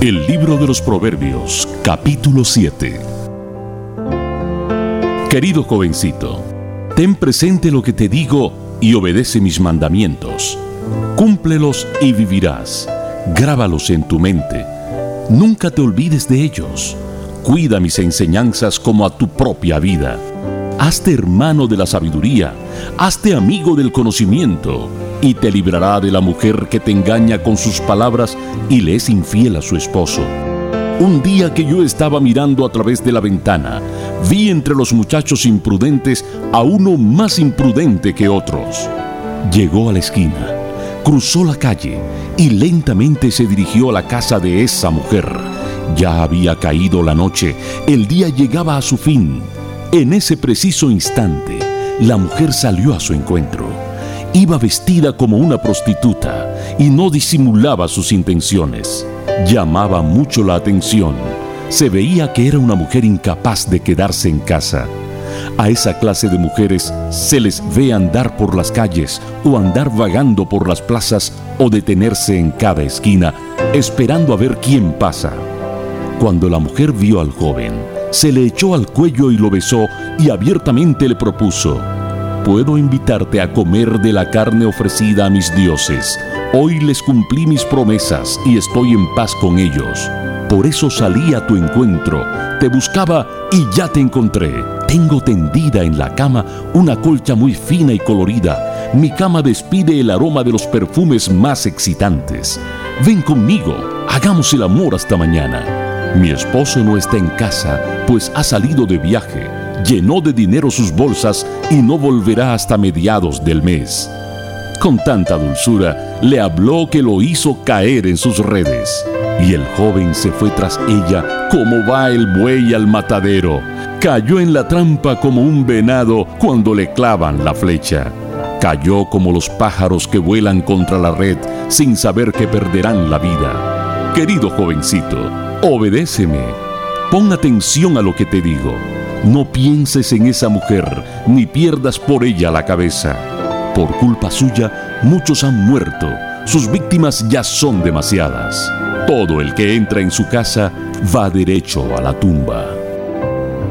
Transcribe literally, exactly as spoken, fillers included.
El libro de los Proverbios, capítulo siete. Querido jovencito, ten presente lo que te digo y obedece mis mandamientos. Cúmplelos y vivirás. Grábalos en tu mente. Nunca te olvides de ellos. Cuida mis enseñanzas como a tu propia vida. Hazte hermano de la sabiduría. Hazte amigo del conocimiento. Y te librará de la mujer que te engaña con sus palabras y le es infiel a su esposo. Un día que yo estaba mirando a través de la ventana, vi entre los muchachos imprudentes a uno más imprudente que otros. Llegó a la esquina, cruzó la calle y lentamente se dirigió a la casa de esa mujer. Ya había caído la noche, el día llegaba a su fin. En ese preciso instante, la mujer salió a su encuentro. Iba vestida como una prostituta y no disimulaba sus intenciones. Llamaba mucho la atención. Se veía que era una mujer incapaz de quedarse en casa. A esa clase de mujeres se les ve andar por las calles o andar vagando por las plazas o detenerse en cada esquina, esperando a ver quién pasa. Cuando la mujer vio al joven, se le echó al cuello y lo besó y abiertamente le propuso: «Puedo invitarte a comer de la carne ofrecida a mis dioses. Hoy les cumplí mis promesas y estoy en paz con ellos. Por eso salí a tu encuentro, te buscaba y ya te encontré. Tengo tendida en la cama una colcha muy fina y colorida. Mi cama despide el aroma de los perfumes más excitantes. Ven conmigo, hagamos el amor hasta mañana. Mi esposo no está en casa, pues ha salido de viaje. Llenó de dinero sus bolsas y no volverá hasta mediados del mes». Con tanta dulzura le habló que lo hizo caer en sus redes. Y el joven se fue tras ella como va el buey al matadero. Cayó en la trampa como un venado cuando le clavan la flecha. Cayó como los pájaros que vuelan contra la red sin saber que perderán la vida. Querido jovencito, obedéceme. Pon atención a lo que te digo. No pienses en esa mujer, ni pierdas por ella la cabeza. Por culpa suya, muchos han muerto. Sus víctimas ya son demasiadas. Todo el que entra en su casa va derecho a la tumba.